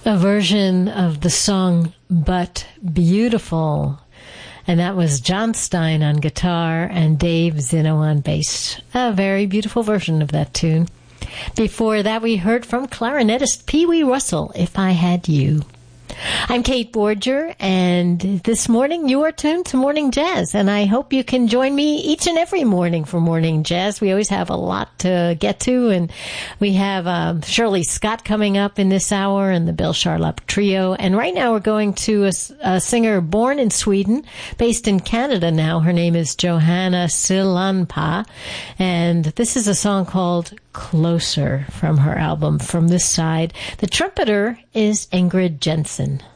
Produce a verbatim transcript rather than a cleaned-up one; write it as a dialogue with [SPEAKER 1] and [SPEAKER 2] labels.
[SPEAKER 1] A version of the song But Beautiful. And that was John Stein on guitar and Dave Zinno on bass. A very beautiful version of that tune. Before that, we heard from clarinetist Pee Wee Russell, If I Had You. I'm Kate Borger, and this morning you are tuned to Morning Jazz, and I hope you can join me each and every morning for Morning Jazz. We always have a lot to get to, and we have uh, Shirley Scott coming up in this hour and the Bill Charlap Trio, and right now we're going to a, a singer born in Sweden, based in Canada now. Her name is Johanna Sillanpää, and this is a song called Closer from her album From This Side. The trumpeter is Ingrid Jensen.